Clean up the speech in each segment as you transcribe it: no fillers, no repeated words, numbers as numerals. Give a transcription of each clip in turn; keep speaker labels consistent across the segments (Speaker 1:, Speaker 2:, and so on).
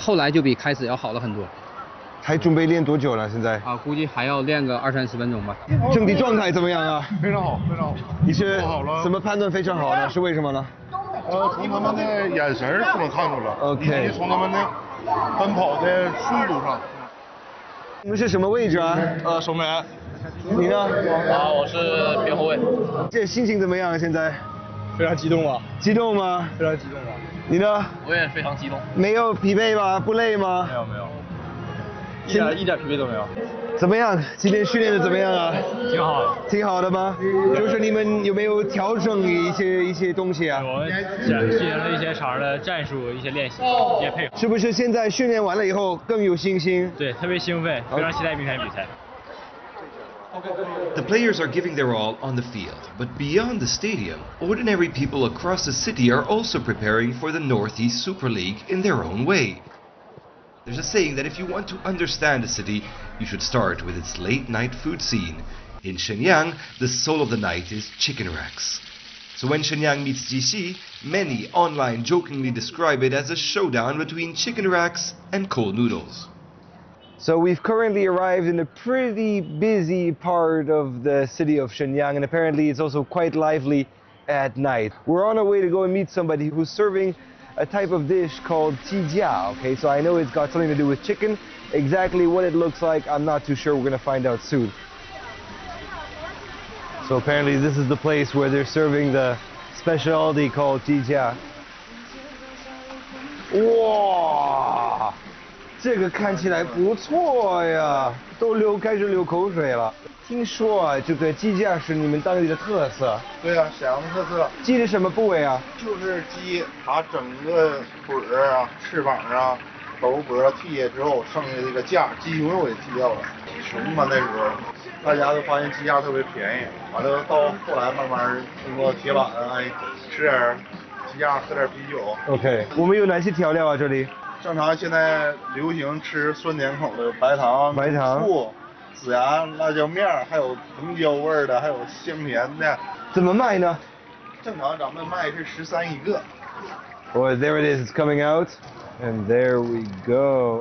Speaker 1: 后来就比开始要好了很多。
Speaker 2: 还准备练多久了？现在？
Speaker 1: 估计还要练个20-30分钟吧。
Speaker 2: 整体状态怎么样啊？
Speaker 3: 非常好，非常好。
Speaker 2: 你是怎么判断非常好呢？是为什么呢？
Speaker 3: 从他们的眼神就能看出来。
Speaker 2: OK。
Speaker 3: 从他们的奔跑的速度上。
Speaker 2: 你们是什么位置啊？
Speaker 4: 守门员。
Speaker 2: 你呢？
Speaker 4: 我是边后卫。
Speaker 2: 这心情怎么样？现在？
Speaker 4: 非常激动啊！
Speaker 2: 激动吗？
Speaker 4: 非常激动啊！
Speaker 2: 你呢？
Speaker 4: 我也非常激动。
Speaker 2: 没有疲惫吗？不累吗？
Speaker 4: 没有。一点疲惫都没有。
Speaker 2: 怎么样？今天训练的怎么样啊？
Speaker 4: 挺好的。
Speaker 2: 挺好的吗？就是你们有没有调整一些东西啊？
Speaker 4: 我们进行了一些场上的战术、一些练习、一些配合。
Speaker 2: 是不是现在训练完了以后更有信心？
Speaker 4: 对，特别兴奋，非常期待明天比赛。
Speaker 5: The players are giving their all on the field, but beyond the stadium, ordinary people across the city are also preparing for the Northeast Super League in their own way. There's a saying that if you want to understand a city, you should start with its late-night food scene. In Shenyang, the soul of the night is chicken racks. So when Shenyang meets Jixi, many online jokingly describe it as a showdown between chicken racks and cold noodles.
Speaker 2: So we've currently arrived in a pretty busy part of the city of Shenyang, and apparently it's also quite lively at night. We're on our way to go and meet somebody who's serving a type of dish called jijia, okay? So I know it's got something to do with chicken. Exactly what it looks like, I'm not too sure. We're gonna find out soon. So apparently this is the place where they're serving the specialty called jijia. Wow! 这个看起来不错呀，都开始流口水了。听说啊，这个鸡架是你们当地的特色。
Speaker 3: 对啊，沈阳的特色。
Speaker 2: 鸡的什么部位啊？
Speaker 3: 就是鸡，它整个腿儿啊、翅膀啊、头脖剔下之后，剩下这个架，鸡肉也剔掉了。穷嘛那时候，大家都发现鸡架特别便宜，完了到后来慢慢通过铁板吃点鸡架，喝点啤酒。
Speaker 2: OK， 我们有哪些调料啊？这里？
Speaker 3: 正常现在流行吃酸甜口的白糖、醋、孜然、辣椒面，还有藤椒味的，还有香甜的。
Speaker 2: 怎么卖呢？
Speaker 3: 正常咱们卖是13一个。
Speaker 2: Oh, there it is. It's coming out, and there we go.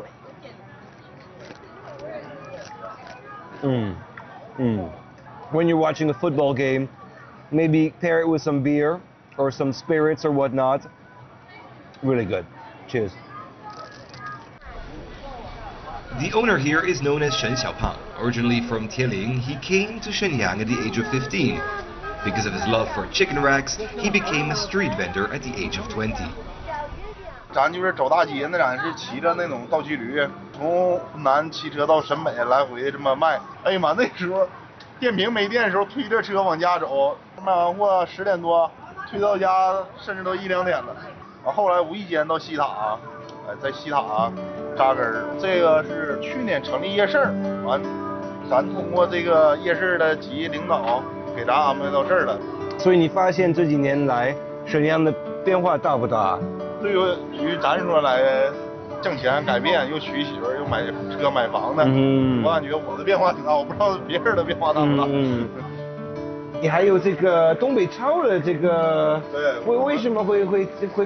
Speaker 2: When you're watching a football game, maybe pair it with some beer or some spirits or whatnot. Really good. Cheers.
Speaker 5: The owner here is known as Shen Xiaopang. Originally from Tieling, he came to Shenyang at the age of 15. Because of his love for chicken racks, he became a street vendor at the age of 20.
Speaker 3: 咱就是走大街那咱是骑着那种倒骑驴，从南骑车到沈北来回这么卖。哎呀妈，那时候电瓶没电的时候，推着车往家走，卖完货10点多，推到家甚至都1、2点了。后来无意间到西塔，在西塔扎根儿。这个是去年成立夜市，完，咱通过这个夜市的级领导给咱安排到这儿了。
Speaker 2: 所以你发现这几年来沈阳的变化大不大？
Speaker 3: 对于咱说来，挣钱改变，又娶媳妇又买车买房的，我感觉我的变化挺大，我不知道别人的变化大不大。
Speaker 2: 你还有这个东北超的这个，
Speaker 3: 对，
Speaker 2: 为什么会